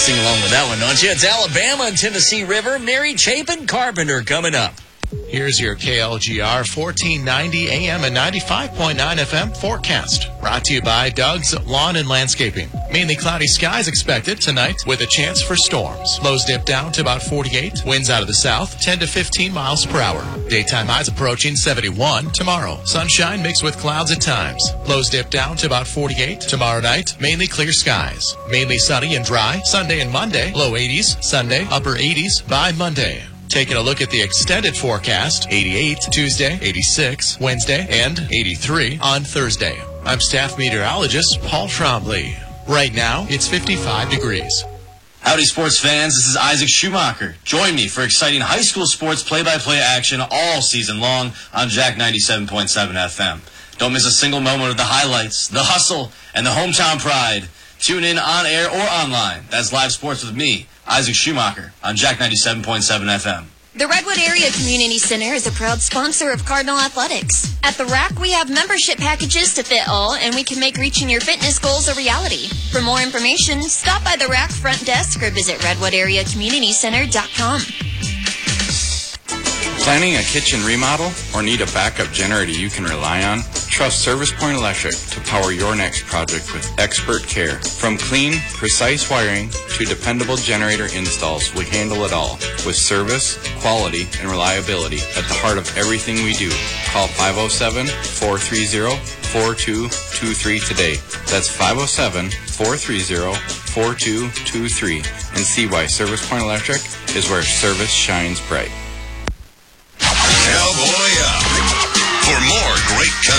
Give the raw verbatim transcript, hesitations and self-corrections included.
sing along with that one, don't you? It's Alabama and Tennessee River. Mary Chapin Carpenter coming up. Here's your K L G R fourteen ninety A M and ninety-five point nine F M forecast. Brought to you by Doug's Lawn and Landscaping. Mainly cloudy skies expected tonight with a chance for storms. Lows dip down to about forty-eight. Winds out of the south, ten to fifteen miles per hour. Daytime highs approaching seventy-one tomorrow. Sunshine mixed with clouds at times. Lows dip down to about forty-eight. Tomorrow night, mainly clear skies. Mainly sunny and dry. Sunday and Monday, low eighties. Sunday, upper eighties by Monday. Taking a look at the extended forecast, eighty-eight Tuesday, eighty-six Wednesday, and eighty-three on Thursday. I'm staff meteorologist Paul Trombley. Right now, it's fifty-five degrees. Howdy, sports fans. This is Isaac Schumacher. Join me for exciting high school sports play-by-play action all season long on Jack ninety-seven point seven F M. Don't miss a single moment of the highlights, the hustle, and the hometown pride. Tune in on air or online. That's live sports with me, Isaac Schumacher, on Jack ninety-seven point seven F M. The Redwood Area Community Center is a proud sponsor of Cardinal Athletics. At the R A C, we have membership packages to fit all, and we can make reaching your fitness goals a reality. For more information, stop by the R A C front desk or visit redwood area community center dot com. Planning a kitchen remodel or need a backup generator you can rely on? Trust Service Point Electric to power your next project with expert care. From clean, precise wiring to dependable generator installs, we handle it all with service, quality, and reliability at the heart of everything we do. Call five oh seven, four three oh, four two two three today. That's five oh seven, four three oh, four two two three and see why Service Point Electric is where service shines bright.